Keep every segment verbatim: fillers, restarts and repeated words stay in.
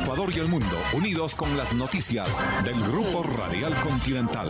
Ecuador y el mundo, unidos con las noticias del Grupo Radial Continental.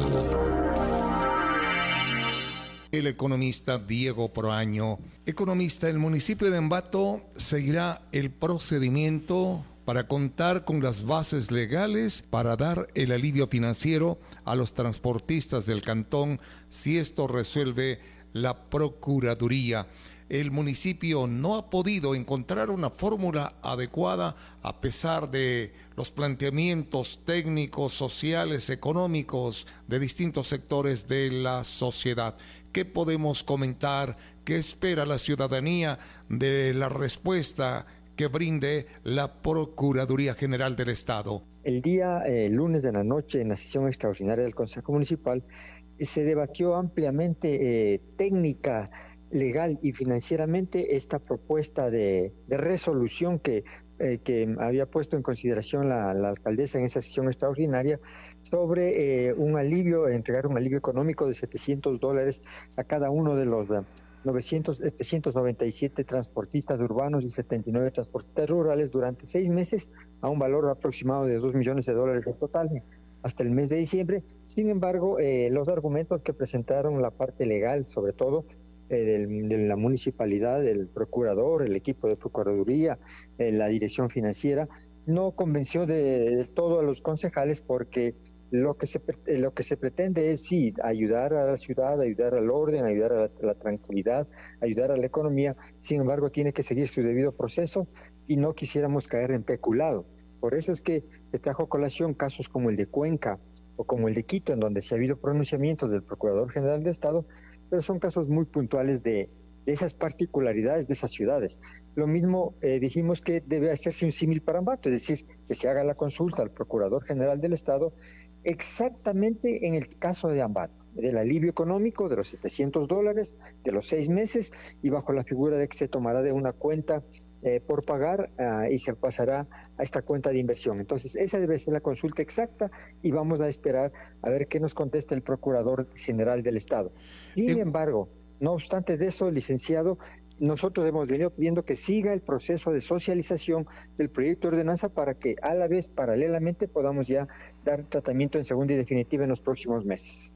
El economista Diego Proaño. Economista, el municipio de Ambato seguirá el procedimiento para contar con las bases legales para dar el alivio financiero a los transportistas del cantón si esto resuelve la Procuraduría. El municipio no ha podido encontrar una fórmula adecuada a pesar de los planteamientos técnicos, sociales, económicos de distintos sectores de la sociedad. ¿Qué podemos comentar? ¿Qué espera la ciudadanía de la respuesta que brinde la Procuraduría General del Estado? El día eh, lunes de la noche, en la sesión extraordinaria del Consejo Municipal, se debatió ampliamente eh, técnica, legal y financieramente esta propuesta de, de resolución que, eh, que había puesto en consideración la, la alcaldesa en esa sesión extraordinaria sobre eh, un alivio, entregar un alivio económico de setecientos dólares a cada uno de los uh, novecientos, setecientos noventa y siete transportistas urbanos y setenta y nueve transportistas rurales durante seis meses a un valor aproximado de dos millones de dólares en total hasta el mes de diciembre. Sin embargo, eh, los argumentos que presentaron la parte legal, sobre todo, Eh, del, de la municipalidad, el procurador, el equipo de procuraduría, eh, la dirección financiera, no convenció de, de todo a los concejales porque lo que se eh, lo que se pretende es sí ayudar a la ciudad, ayudar al orden, ayudar a la, a la tranquilidad, ayudar a la economía. Sin embargo, tiene que seguir su debido proceso y no quisiéramos caer en peculado. Por eso es que se trajo a colación casos como el de Cuenca o como el de Quito, en donde sí ha habido pronunciamientos del Procurador General de Estado, pero son casos muy puntuales de, de esas particularidades de esas ciudades. Lo mismo eh, dijimos que debe hacerse un símil para Ambato, es decir, que se haga la consulta al Procurador General del Estado exactamente en el caso de Ambato, del alivio económico de los setecientos dólares, de los seis meses, y bajo la figura de que se tomará de una cuenta eh, por pagar uh, y se pasará a esta cuenta de inversión. Entonces, esa debe ser la consulta exacta y vamos a esperar a ver qué nos contesta el Procurador General del Estado. Sin eh... embargo, no obstante de eso, licenciado, nosotros hemos venido pidiendo que siga el proceso de socialización del proyecto de ordenanza para que a la vez, paralelamente, podamos ya dar tratamiento en segunda y definitiva en los próximos meses.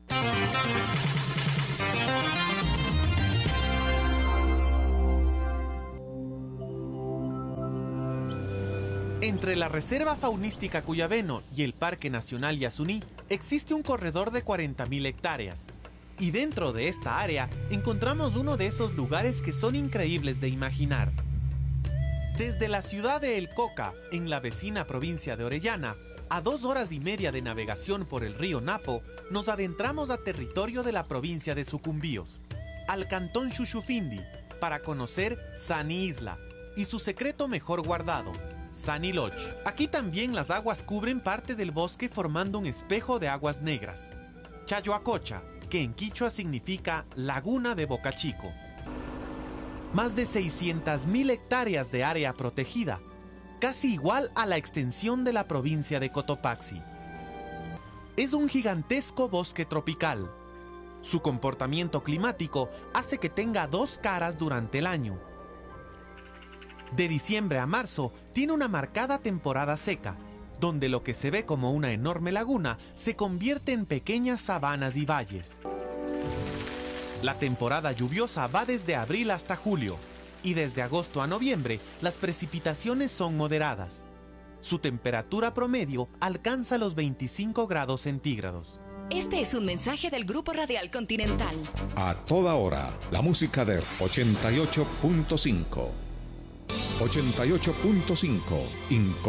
Entre la Reserva Faunística Cuyabeno y el Parque Nacional Yasuní existe un corredor de cuarenta mil hectáreas. Y dentro de esta área encontramos uno de esos lugares que son increíbles de imaginar. Desde la ciudad de El Coca, en la vecina provincia de Orellana, a dos horas y media de navegación por el río Napo, nos adentramos a territorio de la provincia de Sucumbíos, al cantón Xuxufindi, para conocer Sani Isla y su secreto mejor guardado, Sani Lodge. Aquí también las aguas cubren parte del bosque formando un espejo de aguas negras, Chayoacocha, que en quichua significa Laguna de Boca Chico. Más de seiscientas mil hectáreas de área protegida, casi igual a la extensión de la provincia de Cotopaxi. Es un gigantesco bosque tropical. Su comportamiento climático hace que tenga dos caras durante el año. De diciembre a marzo tiene una marcada temporada seca, donde lo que se ve como una enorme laguna se convierte en pequeñas sabanas y valles. La temporada lluviosa va desde abril hasta julio, y desde agosto a noviembre las precipitaciones son moderadas. Su temperatura promedio alcanza los veinticinco grados centígrados. Este es un mensaje del Grupo Radial Continental. A toda hora, la música de ochenta y ocho punto cinco. ochenta y ocho punto cinco, Inco.